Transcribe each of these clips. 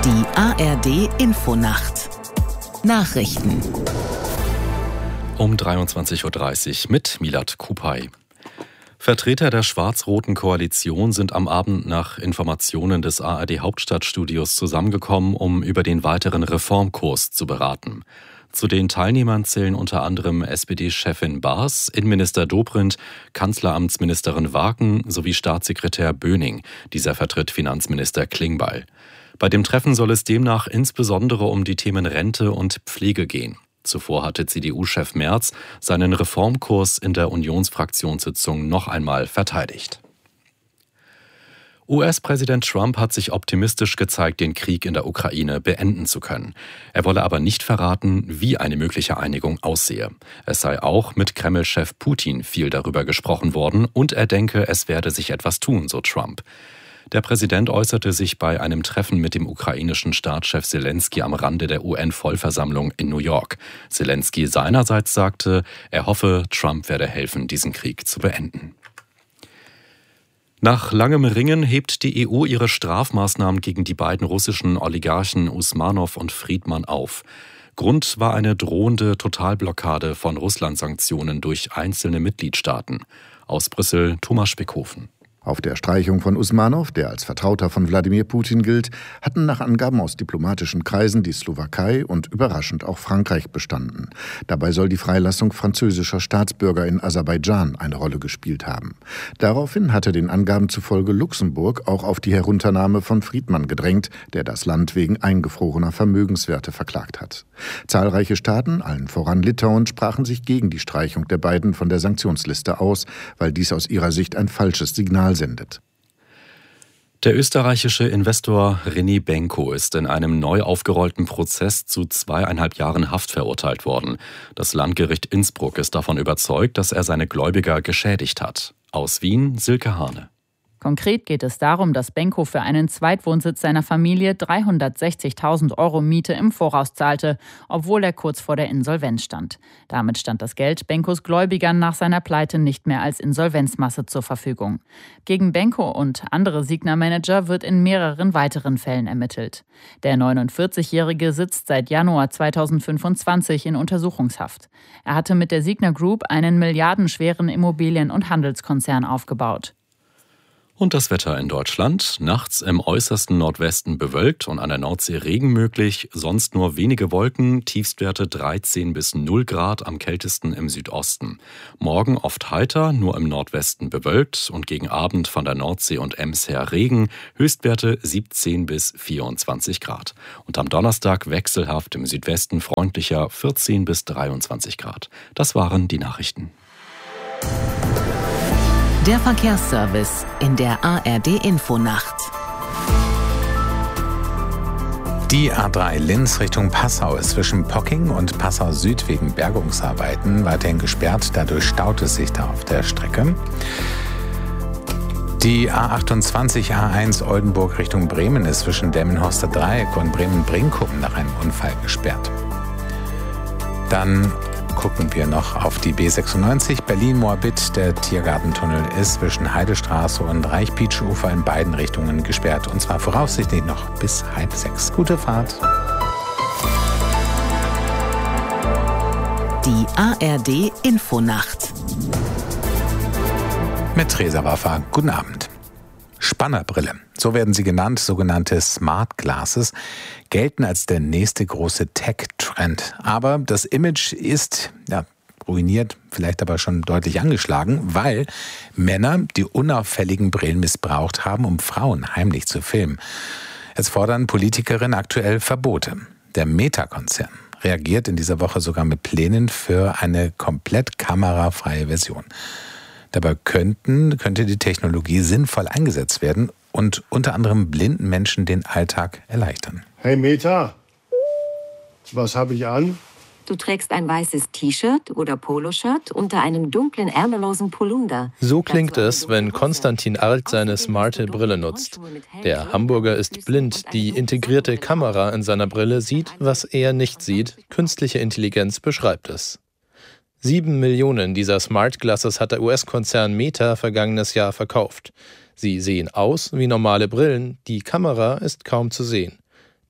Die ARD-Infonacht. Nachrichten. Um 23.30 Uhr mit Milad Kupay. Vertreter der schwarz-roten Koalition sind am Abend nach Informationen des ARD-Hauptstadtstudios zusammengekommen, um über den weiteren Reformkurs zu beraten. Zu den Teilnehmern zählen unter anderem SPD-Chefin Baas, Innenminister Dobrindt, Kanzleramtsministerin Waaken sowie Staatssekretär Böning. Dieser vertritt Finanzminister Klingbeil. Bei dem Treffen soll es demnach insbesondere um die Themen Rente und Pflege gehen. Zuvor hatte CDU-Chef Merz seinen Reformkurs in der Unionsfraktionssitzung noch einmal verteidigt. US-Präsident Trump hat sich optimistisch gezeigt, den Krieg in der Ukraine beenden zu können. Er wolle aber nicht verraten, wie eine mögliche Einigung aussehe. Es sei auch mit Kreml-Chef Putin viel darüber gesprochen worden und er denke, es werde sich etwas tun, so Trump. Der Präsident äußerte sich bei einem Treffen mit dem ukrainischen Staatschef Selenskyj am Rande der UN-Vollversammlung in New York. Selenskyj seinerseits sagte, er hoffe, Trump werde helfen, diesen Krieg zu beenden. Nach langem Ringen hebt die EU ihre Strafmaßnahmen gegen die beiden russischen Oligarchen Usmanow und Friedmann auf. Grund war eine drohende Totalblockade von Russland-Sanktionen durch einzelne Mitgliedstaaten. Aus Brüssel Thomas Speckhofen. Auf der Streichung von Usmanow, der als Vertrauter von Wladimir Putin gilt, hatten nach Angaben aus diplomatischen Kreisen die Slowakei und überraschend auch Frankreich bestanden. Dabei soll die Freilassung französischer Staatsbürger in Aserbaidschan eine Rolle gespielt haben. Daraufhin hatte den Angaben zufolge Luxemburg auch auf die Herunternahme von Friedmann gedrängt, der das Land wegen eingefrorener Vermögenswerte verklagt hat. Zahlreiche Staaten, allen voran Litauen, sprachen sich gegen die Streichung der beiden von der Sanktionsliste aus, weil dies aus ihrer Sicht ein falsches Signal sendet. Der österreichische Investor René Benko ist in einem neu aufgerollten Prozess zu 2,5 Jahren Haft verurteilt worden. Das Landgericht Innsbruck ist davon überzeugt, dass er seine Gläubiger geschädigt hat. Aus Wien Silke Hane. Konkret geht es darum, dass Benko für einen Zweitwohnsitz seiner Familie 360.000 € Miete im Voraus zahlte, obwohl er kurz vor der Insolvenz stand. Damit stand das Geld Benkos Gläubigern nach seiner Pleite nicht mehr als Insolvenzmasse zur Verfügung. Gegen Benko und andere Signa-Manager wird in mehreren weiteren Fällen ermittelt. Der 49-Jährige sitzt seit Januar 2025 in Untersuchungshaft. Er hatte mit der Signa Group einen milliardenschweren Immobilien- und Handelskonzern aufgebaut. Und das Wetter in Deutschland. Nachts im äußersten Nordwesten bewölkt und an der Nordsee Regen möglich. Sonst nur wenige Wolken, Tiefstwerte 13 bis 0 Grad, am kältesten im Südosten. Morgen oft heiter, nur im Nordwesten bewölkt und gegen Abend von der Nordsee und Ems her Regen. Höchstwerte 17 bis 24 Grad. Und am Donnerstag wechselhaft im Südwesten freundlicher 14 bis 23 Grad. Das waren die Nachrichten. Der Verkehrsservice in der ARD-Infonacht. Die A3 Linz Richtung Passau ist zwischen Pocking und Passau Süd wegen Bergungsarbeiten weiterhin gesperrt. Dadurch staut es sich da auf der Strecke. Die A28 A1 Oldenburg Richtung Bremen ist zwischen Delmenhorster Dreieck und Bremen-Brinkum nach einem Unfall gesperrt. Dann gucken wir noch auf die B96 Berlin-Moabit. Der Tiergartentunnel ist zwischen Heidestraße und Reichpietsch-Ufer in beiden Richtungen gesperrt. Und zwar voraussichtlich noch bis 5:30. Gute Fahrt. Die ARD-Infonacht. Mit Theresa Waffer. Guten Abend. Spannerbrille, so werden sie genannt, sogenannte Smart Glasses, gelten als der nächste große Tech-Trend. Aber das Image ist ruiniert, vielleicht aber schon deutlich angeschlagen, weil Männer die unauffälligen Brillen missbraucht haben, um Frauen heimlich zu filmen. Es fordern Politikerinnen aktuell Verbote. Der Meta-Konzern reagiert in dieser Woche sogar mit Plänen für eine komplett kamerafreie Version. Dabei könnte die Technologie sinnvoll eingesetzt werden und unter anderem blinden Menschen den Alltag erleichtern. Hey Meta, was habe ich an? Du trägst ein weißes T-Shirt oder Poloshirt unter einem dunklen, ärmellosen Polunder. So klingt es, wenn Konstantin Arlt seine smarte Brille nutzt. Der Hamburger ist blind. Die integrierte Kamera in seiner Brille sieht, was er nicht sieht. Künstliche Intelligenz beschreibt es. 7 Millionen dieser Smart Glasses hat der US-Konzern Meta vergangenes Jahr verkauft. Sie sehen aus wie normale Brillen, die Kamera ist kaum zu sehen.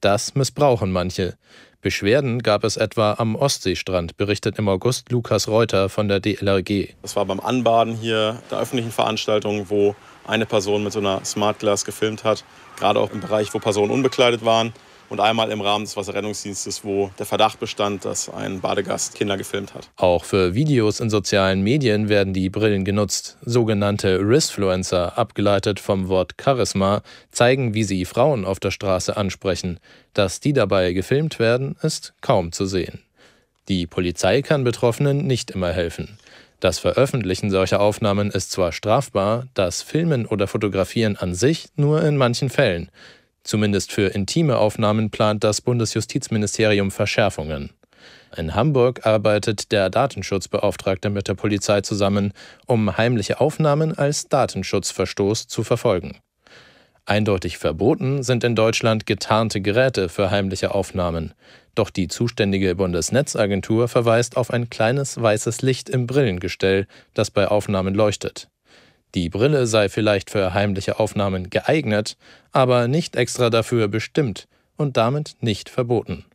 Das missbrauchen manche. Beschwerden gab es etwa am Ostseestrand, berichtet im August Lukas Reuter von der DLRG. Das war beim Anbaden hier der öffentlichen Veranstaltung, wo eine Person mit so einer Smart Glass gefilmt hat. Gerade auch im Bereich, wo Personen unbekleidet waren. Und einmal im Rahmen des Wasserrettungsdienstes, wo der Verdacht bestand, dass ein Badegast Kinder gefilmt hat. Auch für Videos in sozialen Medien werden die Brillen genutzt. Sogenannte Risfluencer, abgeleitet vom Wort Charisma, zeigen, wie sie Frauen auf der Straße ansprechen. Dass die dabei gefilmt werden, ist kaum zu sehen. Die Polizei kann Betroffenen nicht immer helfen. Das Veröffentlichen solcher Aufnahmen ist zwar strafbar, das Filmen oder Fotografieren an sich nur in manchen Fällen. Zumindest für intime Aufnahmen plant das Bundesjustizministerium Verschärfungen. In Hamburg arbeitet der Datenschutzbeauftragte mit der Polizei zusammen, um heimliche Aufnahmen als Datenschutzverstoß zu verfolgen. Eindeutig verboten sind in Deutschland getarnte Geräte für heimliche Aufnahmen. Doch die zuständige Bundesnetzagentur verweist auf ein kleines weißes Licht im Brillengestell, das bei Aufnahmen leuchtet. Die Brille sei vielleicht für heimliche Aufnahmen geeignet, aber nicht extra dafür bestimmt und damit nicht verboten.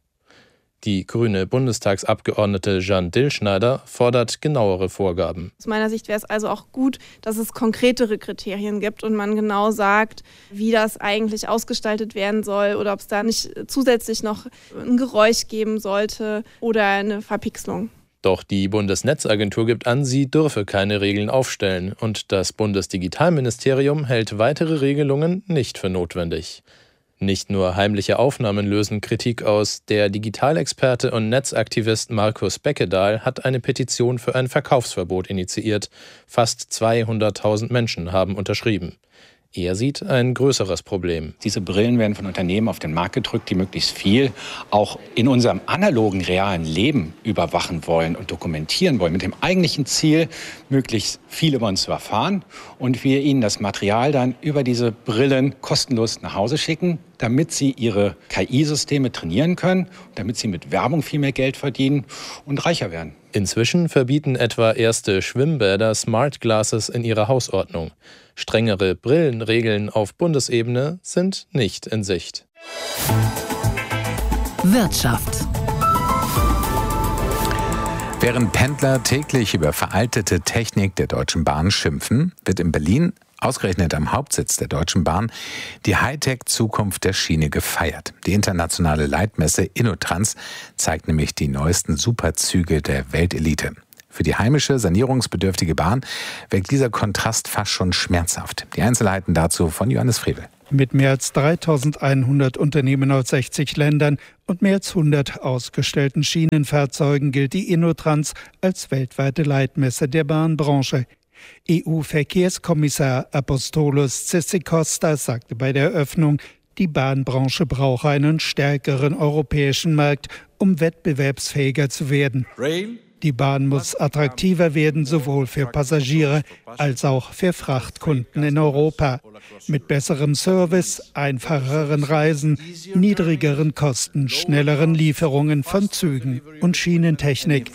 Die grüne Bundestagsabgeordnete Jeanne Dillschneider fordert genauere Vorgaben. Aus meiner Sicht wäre es also auch gut, dass es konkretere Kriterien gibt und man genau sagt, wie das eigentlich ausgestaltet werden soll oder ob es da nicht zusätzlich noch ein Geräusch geben sollte oder eine Verpixelung. Doch die Bundesnetzagentur gibt an, sie dürfe keine Regeln aufstellen und das Bundesdigitalministerium hält weitere Regelungen nicht für notwendig. Nicht nur heimliche Aufnahmen lösen Kritik aus. Der Digitalexperte und Netzaktivist Markus Beckedahl hat eine Petition für ein Verkaufsverbot initiiert. Fast 200.000 Menschen haben unterschrieben. Er sieht ein größeres Problem. Diese Brillen werden von Unternehmen auf den Markt gedrückt, die möglichst viel auch in unserem analogen, realen Leben überwachen wollen und dokumentieren wollen, mit dem eigentlichen Ziel, möglichst viel über uns zu erfahren und wir ihnen das Material dann über diese Brillen kostenlos nach Hause schicken, damit sie ihre KI-Systeme trainieren können, damit sie mit Werbung viel mehr Geld verdienen und reicher werden. Inzwischen verbieten etwa erste Schwimmbäder Smart Glasses in ihrer Hausordnung. Strengere Brillenregeln auf Bundesebene sind nicht in Sicht. Wirtschaft. Während Pendler täglich über veraltete Technik der Deutschen Bahn schimpfen, wird in Berlin, ausgerechnet am Hauptsitz der Deutschen Bahn, die Hightech-Zukunft der Schiene gefeiert. Die internationale Leitmesse InnoTrans zeigt nämlich die neuesten Superzüge der Weltelite. Für die heimische, sanierungsbedürftige Bahn wirkt dieser Kontrast fast schon schmerzhaft. Die Einzelheiten dazu von Johannes Frevel. Mit mehr als 3.100 Unternehmen aus 60 Ländern und mehr als 100 ausgestellten Schienenfahrzeugen gilt die InnoTrans als weltweite Leitmesse der Bahnbranche. EU-Verkehrskommissar Apostolos Tzitzikostas sagte bei der Eröffnung, die Bahnbranche brauche einen stärkeren europäischen Markt, um wettbewerbsfähiger zu werden. Die Bahn muss attraktiver werden, sowohl für Passagiere als auch für Frachtkunden in Europa. Mit besserem Service, einfacheren Reisen, niedrigeren Kosten, schnelleren Lieferungen von Zügen und Schienentechnik.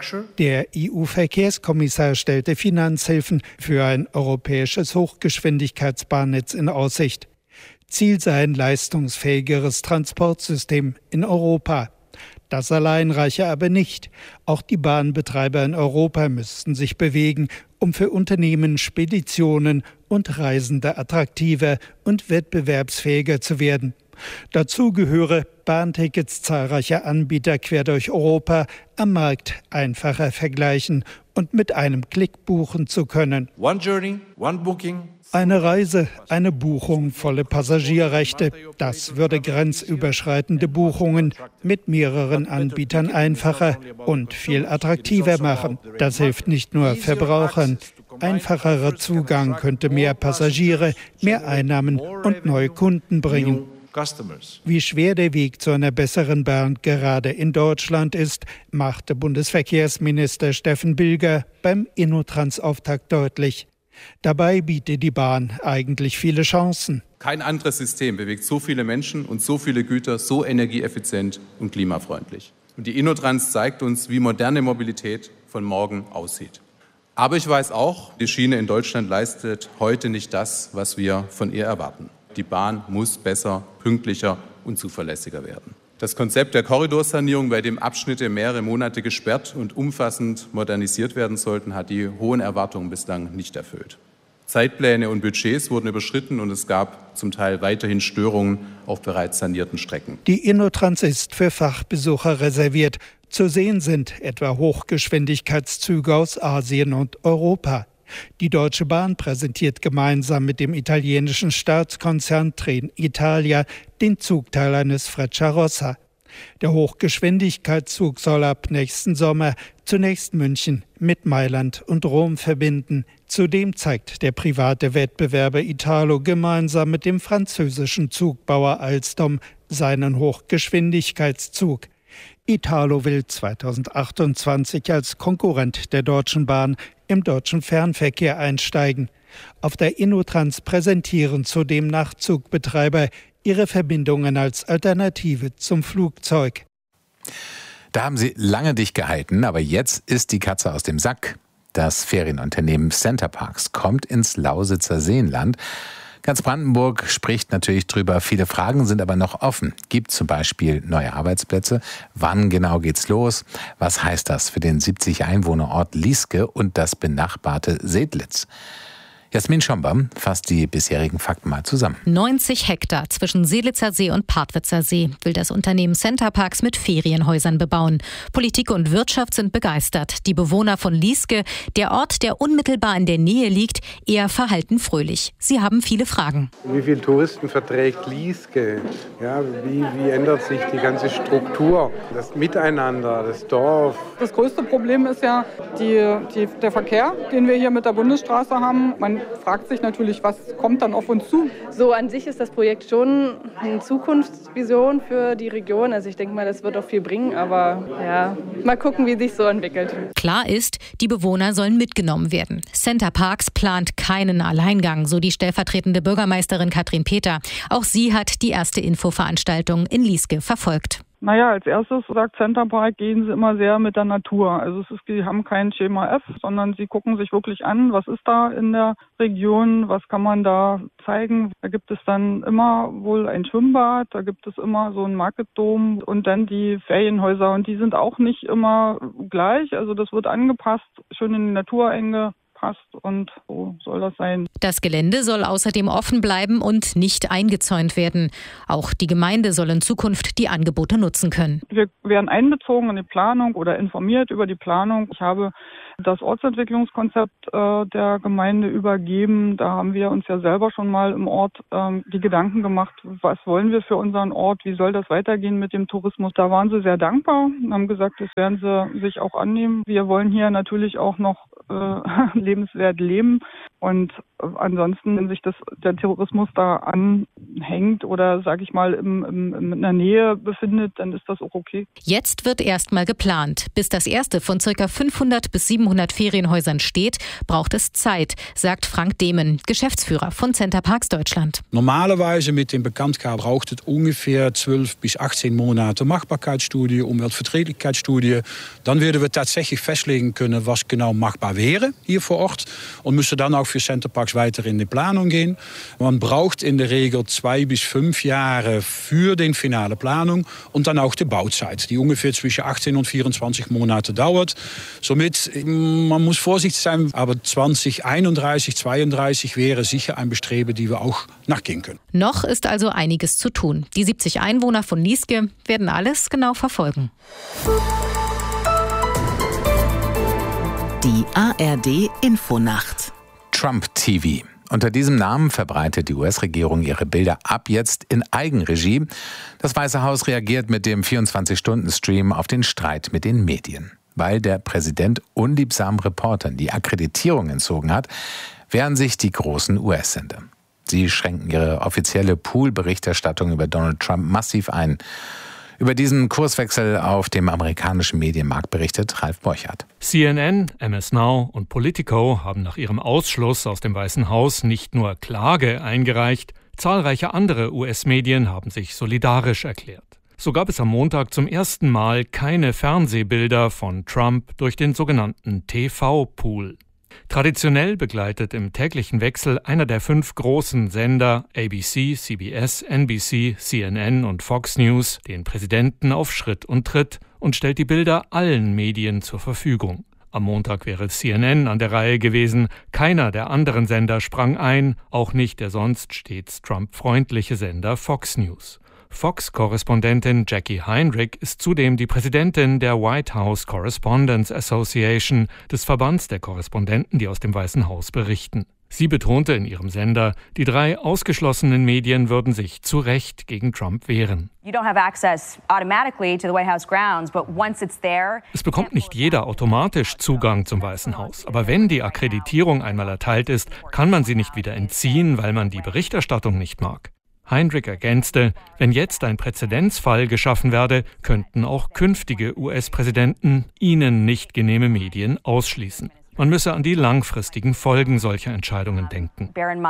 Der EU-Verkehrskommissar stellte Finanzhilfen für ein europäisches Hochgeschwindigkeitsbahnnetz in Aussicht. Ziel sei ein leistungsfähigeres Transportsystem in Europa. Das allein reiche aber nicht. Auch die Bahnbetreiber in Europa müssten sich bewegen, um für Unternehmen, Speditionen und Reisende attraktiver und wettbewerbsfähiger zu werden. Dazu gehöre, Bahntickets zahlreicher Anbieter quer durch Europa am Markt einfacher vergleichen und mit einem Klick buchen zu können. One journey, one booking. Eine Reise, eine Buchung, volle Passagierrechte. Das würde grenzüberschreitende Buchungen mit mehreren Anbietern einfacher und viel attraktiver machen. Das hilft nicht nur Verbrauchern. Einfacherer Zugang könnte mehr Passagiere, mehr Einnahmen und neue Kunden bringen. Wie schwer der Weg zu einer besseren Bahn gerade in Deutschland ist, machte Bundesverkehrsminister Steffen Bilger beim InnoTrans-Auftakt deutlich. Dabei bietet die Bahn eigentlich viele Chancen. Kein anderes System bewegt so viele Menschen und so viele Güter so energieeffizient und klimafreundlich. Und die InnoTrans zeigt uns, wie moderne Mobilität von morgen aussieht. Aber ich weiß auch, die Schiene in Deutschland leistet heute nicht das, was wir von ihr erwarten. Die Bahn muss besser, pünktlicher und zuverlässiger werden. Das Konzept der Korridorsanierung, bei dem Abschnitte mehrere Monate gesperrt und umfassend modernisiert werden sollten, hat die hohen Erwartungen bislang nicht erfüllt. Zeitpläne und Budgets wurden überschritten und es gab zum Teil weiterhin Störungen auf bereits sanierten Strecken. Die Innotrans ist für Fachbesucher reserviert. Zu sehen sind etwa Hochgeschwindigkeitszüge aus Asien und Europa. Die Deutsche Bahn präsentiert gemeinsam mit dem italienischen Staatskonzern Trenitalia den Zugteil eines Frecciarossa. Der Hochgeschwindigkeitszug soll ab nächsten Sommer zunächst München mit Mailand und Rom verbinden. Zudem zeigt der private Wettbewerber Italo gemeinsam mit dem französischen Zugbauer Alstom seinen Hochgeschwindigkeitszug. Italo will 2028 als Konkurrent der Deutschen Bahn im deutschen Fernverkehr einsteigen. Auf der Innotrans präsentieren zudem Nachtzug-Betreiber ihre Verbindungen als Alternative zum Flugzeug. Da haben sie lange dicht gehalten, aber jetzt ist die Katze aus dem Sack. Das Ferienunternehmen Center Parcs kommt ins Lausitzer Seenland. Ganz Brandenburg spricht natürlich drüber. Viele Fragen sind aber noch offen. Gibt zum Beispiel neue Arbeitsplätze? Wann genau geht's los? Was heißt das für den 70-Einwohner-Ort Lieske und das benachbarte Sedlitz? Jasmin Schombam fasst die bisherigen Fakten mal zusammen. 90 Hektar zwischen Seelitzer See und Partwitzer See will das Unternehmen Center Parcs mit Ferienhäusern bebauen. Politik und Wirtschaft sind begeistert. Die Bewohner von Lieske, der Ort, der unmittelbar in der Nähe liegt, eher verhalten fröhlich. Sie haben viele Fragen. Wie viele Touristen verträgt Lieske? Ja, wie ändert sich die ganze Struktur, das Miteinander, das Dorf? Das größte Problem ist ja der Verkehr, den wir hier mit der Bundesstraße haben. Man fragt sich natürlich, was kommt dann auf uns zu? So an sich ist das Projekt schon eine Zukunftsvision für die Region. Also ich denke mal, das wird auch viel bringen, aber ja, mal gucken, wie sich so entwickelt. Klar ist, die Bewohner sollen mitgenommen werden. Center Parcs plant keinen Alleingang, so die stellvertretende Bürgermeisterin Katrin Peter. Auch sie hat die erste Infoveranstaltung in Lieske verfolgt. Naja, als erstes sagt Center Parc, gehen sie immer sehr mit der Natur. Also die haben kein Schema F, sondern sie gucken sich wirklich an, was ist da in der Region, was kann man da zeigen. Da gibt es dann immer wohl ein Schwimmbad, da gibt es immer so einen Market Dome und dann die Ferienhäuser. Und die sind auch nicht immer gleich, also das wird angepasst, schön in die Natur eingepasst. Und so soll das sein. Das Gelände soll außerdem offen bleiben und nicht eingezäunt werden. Auch die Gemeinde soll in Zukunft die Angebote nutzen können. Wir werden einbezogen in die Planung oder informiert über die Planung. Ich habe das Ortsentwicklungskonzept der Gemeinde übergeben. Da haben wir uns ja selber schon mal im Ort die Gedanken gemacht, was wollen wir für unseren Ort, wie soll das weitergehen mit dem Tourismus. Da waren sie sehr dankbar und haben gesagt, das werden sie sich auch annehmen. Wir wollen hier natürlich auch noch lebenswert leben. Und ansonsten, wenn sich der Tourismus da anhängt oder, sage ich mal, in der Nähe befindet, dann ist das auch okay. Jetzt wird erstmal geplant. Bis das erste von ca. 500 bis 700 Ferienhäusern steht, braucht es Zeit, sagt Frank Dehmen, Geschäftsführer von Center Parcs Deutschland. Normalerweise mit dem Bekanntgabe braucht es ungefähr 12 bis 18 Monate Machbarkeitsstudie, Umweltverträglichkeitsstudie. Dann werden wir tatsächlich festlegen können, was genau machbar wäre hier vor Ort und müssen dann auch für Center Parcs weiter in die Planung gehen. Man braucht in der Regel 2 bis 5 Jahre für die finale Planung und dann auch die Bauzeit, die ungefähr zwischen 18 und 24 Monate dauert. Somit, man muss vorsichtig sein, aber 2031, 2032 wäre sicher ein Bestreben, die wir auch nachgehen können. Noch ist also einiges zu tun. Die 70 Einwohner von Lieske werden alles genau verfolgen. Die ARD Infonacht. Trump TV. Unter diesem Namen verbreitet die US-Regierung ihre Bilder ab jetzt in Eigenregie. Das Weiße Haus reagiert mit dem 24-Stunden-Stream auf den Streit mit den Medien. Weil der Präsident unliebsamen Reportern die Akkreditierung entzogen hat, wehren sich die großen US-Sender. Sie schränken ihre offizielle Pool-Berichterstattung über Donald Trump massiv ein. Über diesen Kurswechsel auf dem amerikanischen Medienmarkt berichtet Ralf Borchardt. CNN, MS Now und Politico haben nach ihrem Ausschluss aus dem Weißen Haus nicht nur Klage eingereicht, zahlreiche andere US-Medien haben sich solidarisch erklärt. So gab es am Montag zum ersten Mal keine Fernsehbilder von Trump durch den sogenannten TV-Pool. Traditionell begleitet im täglichen Wechsel einer der 5 großen Sender ABC, CBS, NBC, CNN und Fox News den Präsidenten auf Schritt und Tritt und stellt die Bilder allen Medien zur Verfügung. Am Montag wäre CNN an der Reihe gewesen. Keiner der anderen Sender sprang ein, auch nicht der sonst stets Trump-freundliche Sender Fox News. Fox-Korrespondentin Jackie Heinrich ist zudem die Präsidentin der White House Correspondents Association, des Verbands der Korrespondenten, die aus dem Weißen Haus berichten. Sie betonte in ihrem Sender, die 3 ausgeschlossenen Medien würden sich zu Recht gegen Trump wehren. Es bekommt nicht jeder automatisch Zugang zum Weißen Haus. Aber wenn die Akkreditierung einmal erteilt ist, kann man sie nicht wieder entziehen, weil man die Berichterstattung nicht mag. Heinrich ergänzte, wenn jetzt ein Präzedenzfall geschaffen werde, könnten auch künftige US-Präsidenten ihnen nicht genehme Medien ausschließen. Man müsse an die langfristigen Folgen solcher Entscheidungen denken.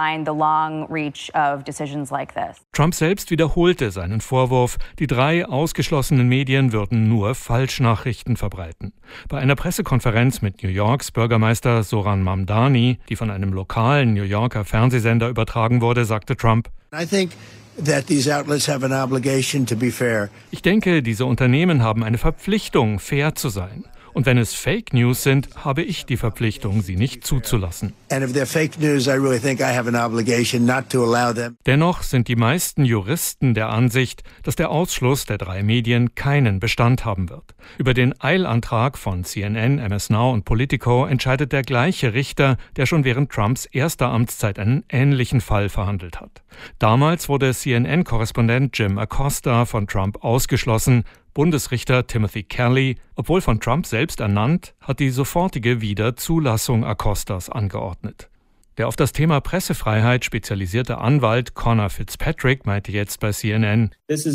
Trump selbst wiederholte seinen Vorwurf, die 3 ausgeschlossenen Medien würden nur Falschnachrichten verbreiten. Bei einer Pressekonferenz mit New Yorks Bürgermeister Zohran Mamdani, die von einem lokalen New Yorker Fernsehsender übertragen wurde, sagte Trump: Ich denke, diese Unternehmen haben eine Verpflichtung, fair zu sein. Und wenn es Fake News sind, habe ich die Verpflichtung, sie nicht zuzulassen. Dennoch sind die meisten Juristen der Ansicht, dass der Ausschluss der 3 Medien keinen Bestand haben wird. Über den Eilantrag von CNN, MS Now und Politico entscheidet der gleiche Richter, der schon während Trumps erster Amtszeit einen ähnlichen Fall verhandelt hat. Damals wurde CNN-Korrespondent Jim Acosta von Trump ausgeschlossen. Bundesrichter Timothy Kelly, obwohl von Trump selbst ernannt, hat die sofortige Wiederzulassung Acostas angeordnet. Der auf das Thema Pressefreiheit spezialisierte Anwalt Conor Fitzpatrick meinte jetzt bei CNN: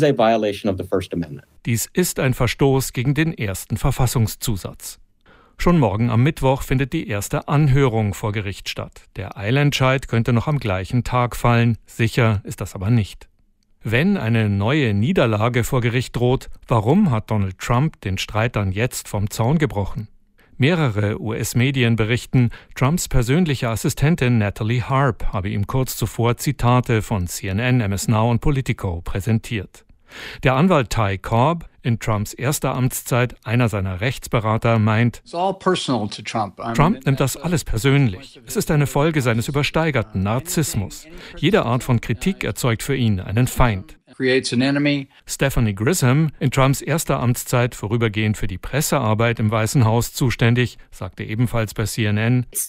Dies ist ein Verstoß gegen den 1. Verfassungszusatz. Schon morgen am Mittwoch findet die erste Anhörung vor Gericht statt. Der Eilentscheid könnte noch am gleichen Tag fallen, sicher ist das aber nicht. Wenn eine neue Niederlage vor Gericht droht, warum hat Donald Trump den Streit dann jetzt vom Zaun gebrochen? Mehrere US-Medien berichten, Trumps persönliche Assistentin Natalie Harp habe ihm kurz zuvor Zitate von CNN, MS Now und Politico präsentiert. Der Anwalt Ty Cobb, in Trumps erster Amtszeit einer seiner Rechtsberater, meint, Trump nimmt das alles persönlich. Es ist eine Folge seines übersteigerten Narzissmus. Jede Art von Kritik erzeugt für ihn einen Feind. Stephanie Grisham, in Trumps erster Amtszeit vorübergehend für die Pressearbeit im Weißen Haus zuständig, sagte ebenfalls bei CNN: Es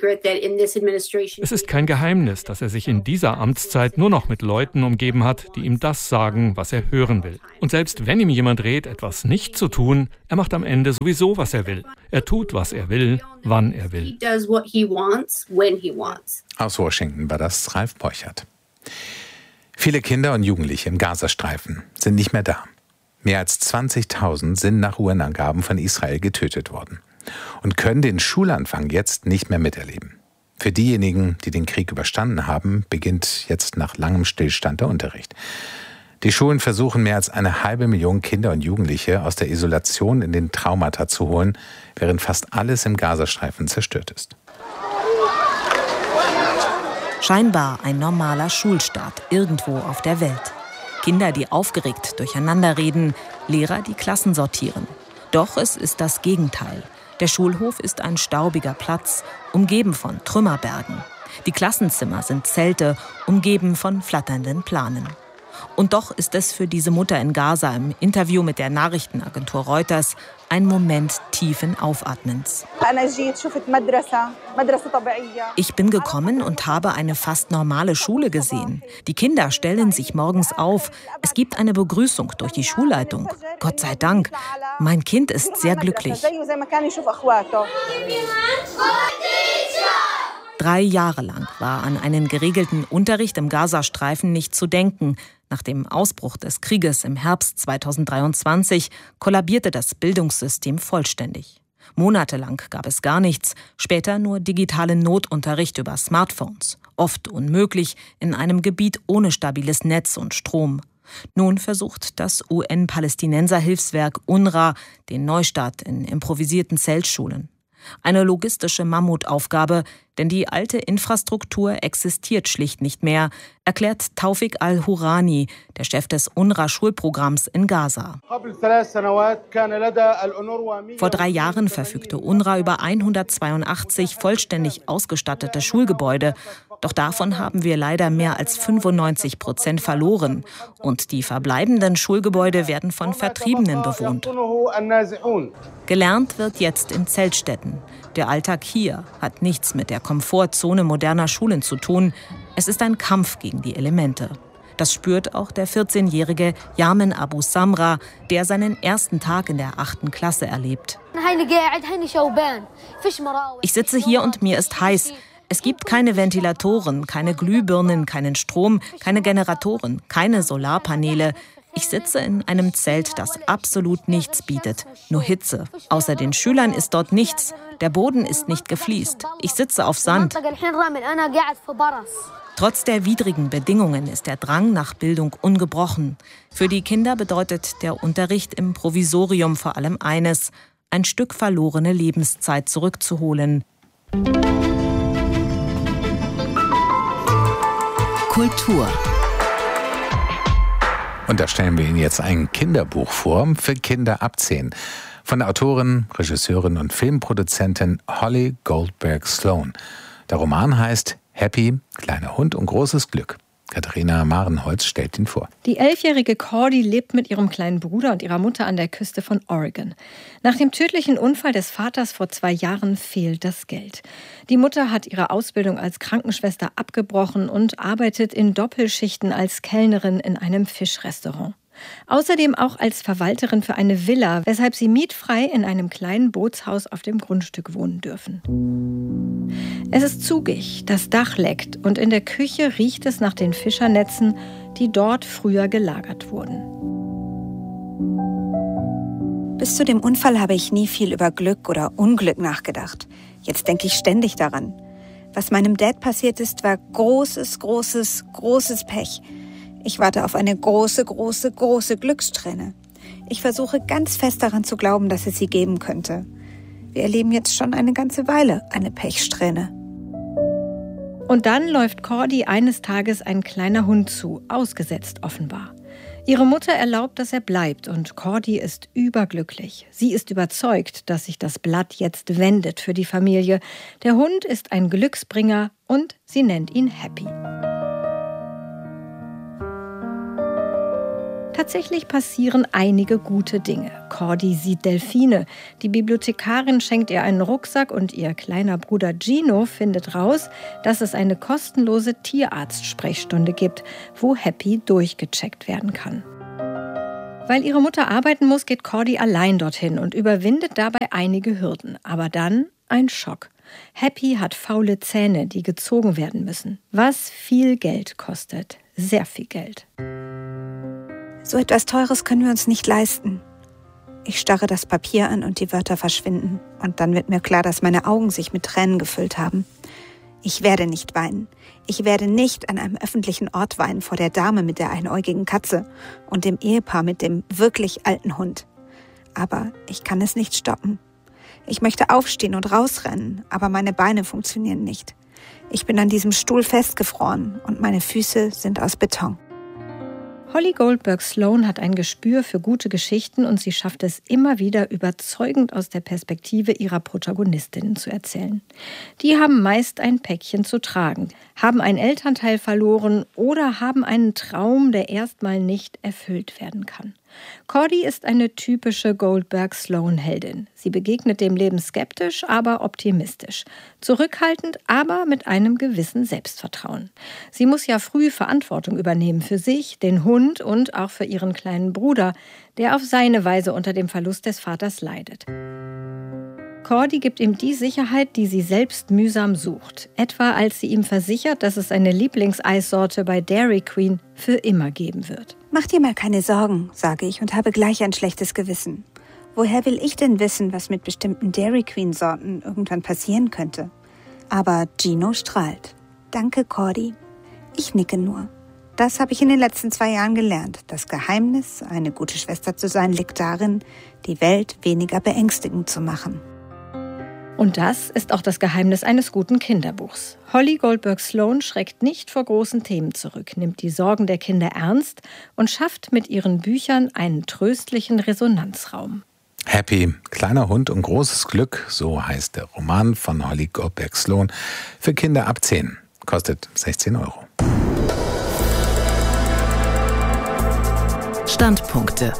ist kein Geheimnis, dass er sich in dieser Amtszeit nur noch mit Leuten umgeben hat, die ihm das sagen, was er hören will. Und selbst wenn ihm jemand rät, etwas nicht zu tun, er macht am Ende sowieso, was er will. Er tut, was er will, wann er will. Aus Washington war das Ralf Borchert. Viele Kinder und Jugendliche im Gazastreifen sind nicht mehr da. Mehr als 20.000 sind nach UN-Angaben von Israel getötet worden und können den Schulanfang jetzt nicht mehr miterleben. Für diejenigen, die den Krieg überstanden haben, beginnt jetzt nach langem Stillstand der Unterricht. Die Schulen versuchen, mehr als 500.000 Kinder und Jugendliche aus der Isolation in den Traumata zu holen, während fast alles im Gazastreifen zerstört ist. Scheinbar ein normaler Schulstart irgendwo auf der Welt. Kinder, die aufgeregt durcheinander reden, Lehrer, die Klassen sortieren. Doch es ist das Gegenteil. Der Schulhof ist ein staubiger Platz, umgeben von Trümmerbergen. Die Klassenzimmer sind Zelte, umgeben von flatternden Planen. Und doch ist es für diese Mutter in Gaza im Interview mit der Nachrichtenagentur Reuters ein Moment tiefen Aufatmens. Ich bin gekommen und habe eine fast normale Schule gesehen. Die Kinder stellen sich morgens auf. Es gibt eine Begrüßung durch die Schulleitung. Gott sei Dank. Mein Kind ist sehr glücklich. 3 Jahre lang war an einen geregelten Unterricht im Gazastreifen nicht zu denken. Nach dem Ausbruch des Krieges im Herbst 2023 kollabierte das Bildungssystem vollständig. Monatelang gab es gar nichts, später nur digitalen Notunterricht über Smartphones. Oft unmöglich in einem Gebiet ohne stabiles Netz und Strom. Nun versucht das UN-Palästinenser-Hilfswerk UNRWA den Neustart in improvisierten Zeltschulen. Eine logistische Mammutaufgabe, denn die alte Infrastruktur existiert schlicht nicht mehr, erklärt Taufik al-Hurani, der Chef des UNRWA-Schulprogramms in Gaza. Vor 3 Jahren verfügte UNRWA über 182 vollständig ausgestattete Schulgebäude. Doch davon haben wir leider mehr als 95% verloren. Und die verbleibenden Schulgebäude werden von Vertriebenen bewohnt. Gelernt wird jetzt in Zeltstätten. Der Alltag hier hat nichts mit der Komfortzone moderner Schulen zu tun. Es ist ein Kampf gegen die Elemente. Das spürt auch der 14-jährige Yamen Abu Samra, der seinen ersten Tag in der 8. Klasse erlebt. Ich sitze hier und mir ist heiß. Es gibt keine Ventilatoren, keine Glühbirnen, keinen Strom, keine Generatoren, keine Solarpaneele. Ich sitze in einem Zelt, das absolut nichts bietet, nur Hitze. Außer den Schülern ist dort nichts. Der Boden ist nicht gefliest. Ich sitze auf Sand. Trotz der widrigen Bedingungen ist der Drang nach Bildung ungebrochen. Für die Kinder bedeutet der Unterricht im Provisorium vor allem eines: ein Stück verlorene Lebenszeit zurückzuholen. Kultur. Und da stellen wir Ihnen jetzt ein Kinderbuch vor für Kinder ab 10 von der Autorin, Regisseurin und Filmproduzentin Holly Goldberg Sloan. Der Roman heißt Happy, kleiner Hund und großes Glück. Katharina Marenholz stellt ihn vor. Die 11-jährige Cordy lebt mit ihrem kleinen Bruder und ihrer Mutter an der Küste von Oregon. Nach dem tödlichen Unfall des Vaters vor 2 Jahren fehlt das Geld. Die Mutter hat ihre Ausbildung als Krankenschwester abgebrochen und arbeitet in Doppelschichten als Kellnerin in einem Fischrestaurant. Außerdem auch als Verwalterin für eine Villa, weshalb sie mietfrei in einem kleinen Bootshaus auf dem Grundstück wohnen dürfen. Es ist zugig, das Dach leckt und in der Küche riecht es nach den Fischernetzen, die dort früher gelagert wurden. Bis zu dem Unfall habe ich nie viel über Glück oder Unglück nachgedacht. Jetzt denke ich ständig daran. Was meinem Dad passiert ist, war großes Pech. Ich warte auf eine große Glücksträne. Ich versuche ganz fest daran zu glauben, dass es sie geben könnte. Wir erleben jetzt schon eine ganze Weile eine Pechsträhne. Und dann läuft Cordy eines Tages ein kleiner Hund zu, ausgesetzt offenbar. Ihre Mutter erlaubt, dass er bleibt und Cordy ist überglücklich. Sie ist überzeugt, dass sich das Blatt jetzt wendet für die Familie. Der Hund ist ein Glücksbringer und sie nennt ihn Happy. Tatsächlich passieren einige gute Dinge. Cordy sieht Delfine, die Bibliothekarin schenkt ihr einen Rucksack und ihr kleiner Bruder Gino findet raus, dass es eine kostenlose Tierarzt-Sprechstunde gibt, wo Happy durchgecheckt werden kann. Weil ihre Mutter arbeiten muss, geht Cordy allein dorthin und überwindet dabei einige Hürden. Aber dann ein Schock. Happy hat faule Zähne, die gezogen werden müssen. Was viel Geld kostet. Sehr viel Geld. So etwas Teures können wir uns nicht leisten. Ich starre das Papier an und die Wörter verschwinden. Und dann wird mir klar, dass meine Augen sich mit Tränen gefüllt haben. Ich werde nicht weinen. Ich werde nicht an einem öffentlichen Ort weinen vor der Dame mit der einäugigen Katze und dem Ehepaar mit dem wirklich alten Hund. Aber ich kann es nicht stoppen. Ich möchte aufstehen und rausrennen, aber meine Beine funktionieren nicht. Ich bin an diesem Stuhl festgefroren und meine Füße sind aus Beton. Holly Goldberg Sloan hat ein Gespür für gute Geschichten und sie schafft es immer wieder überzeugend aus der Perspektive ihrer Protagonistinnen zu erzählen. Die haben meist ein Päckchen zu tragen, haben einen Elternteil verloren oder haben einen Traum, der erstmal nicht erfüllt werden kann. Cordy ist eine typische Goldberg-Sloan-Heldin. Sie begegnet dem Leben skeptisch, aber optimistisch. Zurückhaltend, aber mit einem gewissen Selbstvertrauen. Sie muss ja früh Verantwortung übernehmen für sich, den Hund und auch für ihren kleinen Bruder, der auf seine Weise unter dem Verlust des Vaters leidet. Cordy gibt ihm die Sicherheit, die sie selbst mühsam sucht. Etwa als sie ihm versichert, dass es eine Lieblingseissorte bei Dairy Queen für immer geben wird. Mach dir mal keine Sorgen, sage ich und habe gleich ein schlechtes Gewissen. Woher will ich denn wissen, was mit bestimmten Dairy Queen-Sorten irgendwann passieren könnte? Aber Gino strahlt. Danke, Cordy. Ich nicke nur. Das habe ich in den letzten 2 Jahren gelernt. Das Geheimnis, eine gute Schwester zu sein, liegt darin, die Welt weniger beängstigend zu machen. Und das ist auch das Geheimnis eines guten Kinderbuchs. Holly Goldberg Sloan schreckt nicht vor großen Themen zurück, nimmt die Sorgen der Kinder ernst und schafft mit ihren Büchern einen tröstlichen Resonanzraum. Happy, kleiner Hund und großes Glück, so heißt der Roman von Holly Goldberg Sloan. Für Kinder ab 10, kostet 16 €. Standpunkte.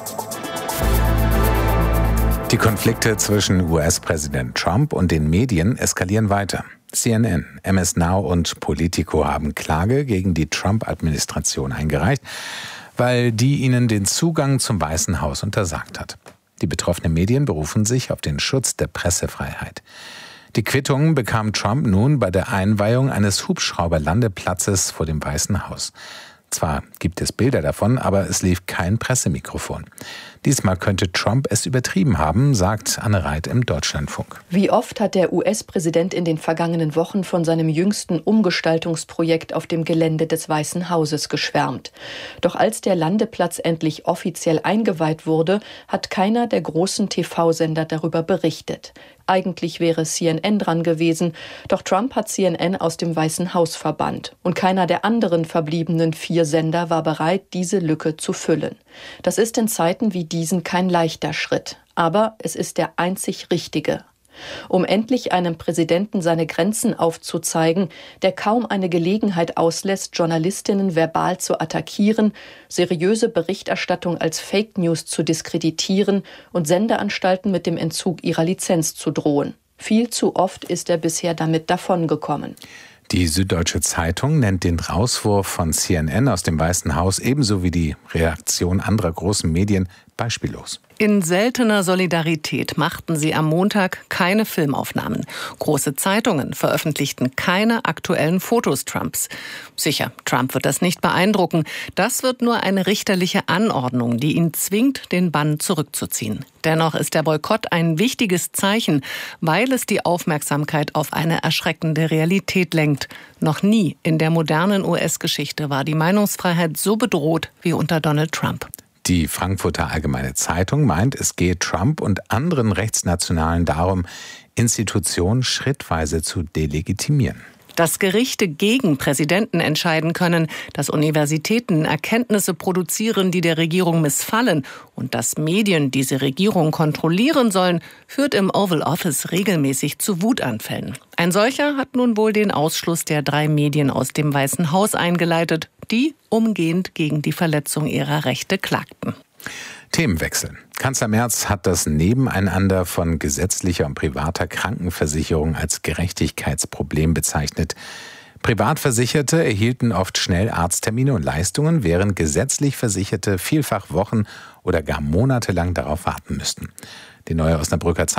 Die Konflikte zwischen US-Präsident Trump und den Medien eskalieren weiter. CNN, MS Now und Politico haben Klage gegen die Trump-Administration eingereicht, weil die ihnen den Zugang zum Weißen Haus untersagt hat. Die betroffenen Medien berufen sich auf den Schutz der Pressefreiheit. Die Quittung bekam Trump nun bei der Einweihung eines Hubschrauberlandeplatzes vor dem Weißen Haus. Zwar gibt es Bilder davon, aber es lief kein Pressemikrofon. Diesmal könnte Trump es übertrieben haben, sagt Anne Reit im Deutschlandfunk. Wie oft hat der US-Präsident in den vergangenen Wochen von seinem jüngsten Umgestaltungsprojekt auf dem Gelände des Weißen Hauses geschwärmt. Doch als der Landeplatz endlich offiziell eingeweiht wurde, hat keiner der großen TV-Sender darüber berichtet. Eigentlich wäre CNN dran gewesen, doch Trump hat CNN aus dem Weißen Haus verbannt. Und keiner der anderen verbliebenen 4 Sender war bereit, diese Lücke zu füllen. Das ist in Zeiten wie diesen kein leichter Schritt. Aber es ist der einzig richtige. Um endlich einem Präsidenten seine Grenzen aufzuzeigen, der kaum eine Gelegenheit auslässt, Journalistinnen verbal zu attackieren, seriöse Berichterstattung als Fake News zu diskreditieren und Sendeanstalten mit dem Entzug ihrer Lizenz zu drohen. Viel zu oft ist er bisher damit davongekommen. Die Süddeutsche Zeitung nennt den Rauswurf von CNN aus dem Weißen Haus ebenso wie die Reaktion anderer großen Medien beispiellos. In seltener Solidarität machten sie am Montag keine Filmaufnahmen. Große Zeitungen veröffentlichten keine aktuellen Fotos Trumps. Sicher, Trump wird das nicht beeindrucken. Das wird nur eine richterliche Anordnung, die ihn zwingt, den Bann zurückzuziehen. Dennoch ist der Boykott ein wichtiges Zeichen, weil es die Aufmerksamkeit auf eine erschreckende Realität lenkt. Noch nie in der modernen US-Geschichte war die Meinungsfreiheit so bedroht wie unter Donald Trump. Die Frankfurter Allgemeine Zeitung meint, es gehe Trump und anderen Rechtsnationalen darum, Institutionen schrittweise zu delegitimieren. Dass Gerichte gegen Präsidenten entscheiden können, dass Universitäten Erkenntnisse produzieren, die der Regierung missfallen und dass Medien diese Regierung kontrollieren sollen, führt im Oval Office regelmäßig zu Wutanfällen. Ein solcher hat nun wohl den Ausschluss der 3 Medien aus dem Weißen Haus eingeleitet, die umgehend gegen die Verletzung ihrer Rechte klagten. Themenwechsel. Kanzler Merz hat das Nebeneinander von gesetzlicher und privater Krankenversicherung als Gerechtigkeitsproblem bezeichnet. Privatversicherte erhielten oft schnell Arzttermine und Leistungen, während gesetzlich Versicherte vielfach Wochen oder gar monatelang darauf warten müssten. Die Neue Osnabrücker Zeitung